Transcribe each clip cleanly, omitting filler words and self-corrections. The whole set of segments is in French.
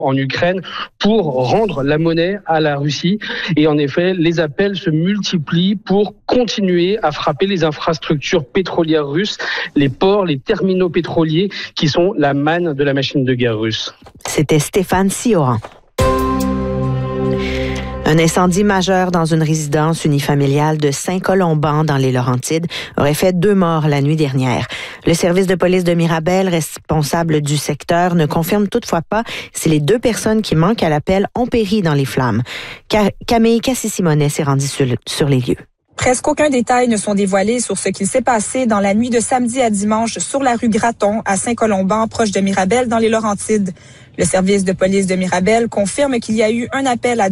en Ukraine pour rendre la monnaie à la Russie. Et en effet, les appels se multiplient pour continuer à frapper les infrastructures pétrolières russes, les ports, les terminaux pétroliers qui sont la manne de la machine de guerre russe. C'était Stéphane Sioran. Un incendie majeur dans une résidence unifamiliale de Saint-Colomban dans les Laurentides aurait fait 2 morts la nuit dernière. Le service de police de Mirabel, responsable du secteur, ne confirme toutefois pas si les 2 personnes qui manquent à l'appel ont péri dans les flammes. Camille Cassé-Simonet s'est rendue sur les lieux. Presque aucun détail ne sont dévoilés sur ce qu'il s'est passé dans la nuit de samedi à dimanche sur la rue Graton à Saint-Colomban, proche de Mirabel, dans les Laurentides. Le service de police de Mirabel confirme qu'il y a eu un appel à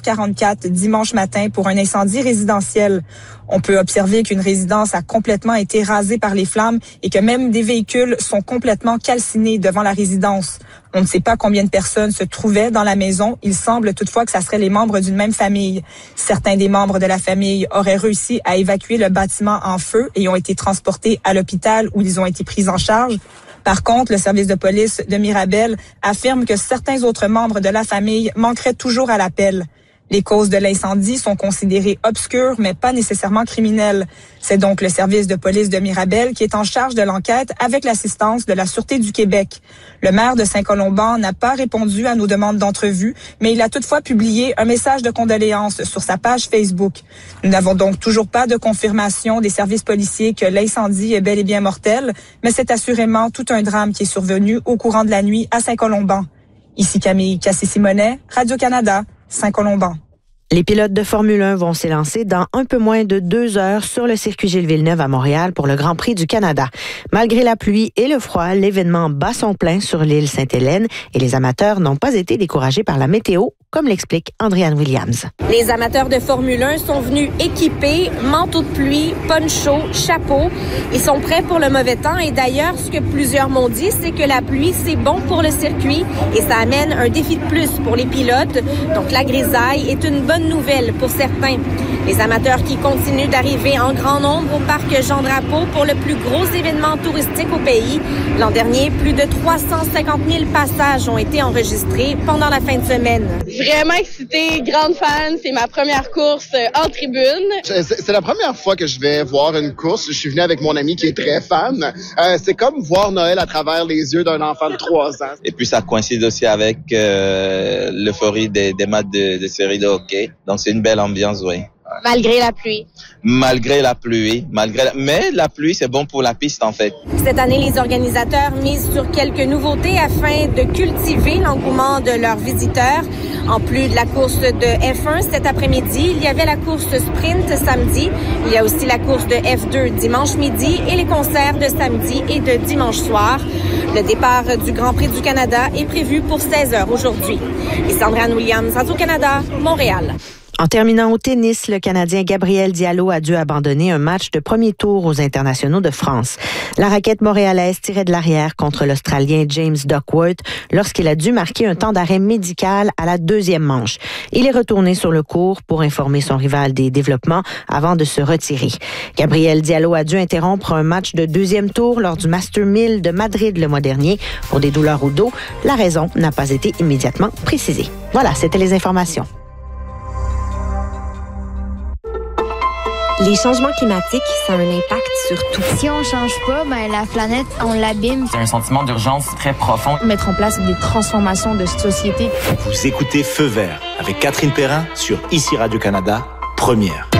2h44 dimanche matin pour un incendie résidentiel. On peut observer qu'une résidence a complètement été rasée par les flammes et que même des véhicules sont complètement calcinés devant la résidence. On ne sait pas combien de personnes se trouvaient dans la maison. Il semble toutefois que ça serait les membres d'une même famille. Certains des membres de la famille auraient réussi à évacuer le bâtiment en feu et ont été transportés à l'hôpital où ils ont été pris en charge. Par contre, le service de police de Mirabel affirme que certains autres membres de la famille manqueraient toujours à l'appel. Les causes de l'incendie sont considérées obscures, mais pas nécessairement criminelles. C'est donc le service de police de Mirabel qui est en charge de l'enquête avec l'assistance de la Sûreté du Québec. Le maire de Saint-Colomban n'a pas répondu à nos demandes d'entrevue, mais il a toutefois publié un message de condoléances sur sa page Facebook. Nous n'avons donc toujours pas de confirmation des services policiers que l'incendie est bel et bien mortel, mais c'est assurément tout un drame qui est survenu au courant de la nuit à Saint-Colomban. Ici Camille Cassé-Simonet, Radio-Canada, Saint-Colomban. Les pilotes de Formule 1 vont s'élancer dans un peu moins de 2 heures sur le circuit Gilles-Villeneuve à Montréal pour le Grand Prix du Canada. Malgré la pluie et le froid, l'événement bat son plein sur l'île Sainte-Hélène et les amateurs n'ont pas été découragés par la météo, comme l'explique Andréane Williams. Les amateurs de Formule 1 sont venus équipés, manteau de pluie, poncho, chapeau. Ils sont prêts pour le mauvais temps et d'ailleurs, ce que plusieurs m'ont dit, c'est que la pluie, c'est bon pour le circuit et ça amène un défi de plus pour les pilotes. Donc la grisaille est une bonne nouvelle pour certains. Les amateurs qui continuent d'arriver en grand nombre au parc Jean-Drapeau pour le plus gros événement touristique au pays. L'an dernier, plus de 350 000 passages ont été enregistrés pendant la fin de semaine. Vraiment excitée, grande fan. C'est ma première course en tribune. C'est la première fois que je vais voir une course. Je suis venu avec mon ami qui est très fan. C'est comme voir Noël à travers les yeux d'un enfant de 3 ans. Et puis ça coïncide aussi avec l'euphorie des matchs de série de hockey. Donc c'est une belle ambiance, oui. Malgré la pluie. Malgré la pluie, mais la pluie, c'est bon pour la piste, en fait. Cette année, les organisateurs misent sur quelques nouveautés afin de cultiver l'engouement de leurs visiteurs. En plus de la course de F1 cet après-midi, il y avait la course sprint samedi. Il y a aussi la course de F2 dimanche midi et les concerts de samedi et de dimanche soir. Le départ du Grand Prix du Canada est prévu pour 16h aujourd'hui. Et Andréane Williams, Radio-Canada, Montréal. En terminant au tennis, le Canadien Gabriel Diallo a dû abandonner un match de premier tour aux internationaux de France. La raquette montréalaise tirait de l'arrière contre l'Australien James Duckworth lorsqu'il a dû marquer un temps d'arrêt médical à la 2e manche. Il est retourné sur le court pour informer son rival des développements avant de se retirer. Gabriel Diallo a dû interrompre un match de 2e tour lors du Master 1000 de Madrid le mois dernier pour des douleurs au dos. La raison n'a pas été immédiatement précisée. Voilà, c'était les informations. Les changements climatiques, ça a un impact sur tout. Si on change pas, la planète, on l'abîme. C'est un sentiment d'urgence très profond. Mettre en place des transformations de société. Vous écoutez Feu vert avec Catherine Perrin sur ICI Radio-Canada, première.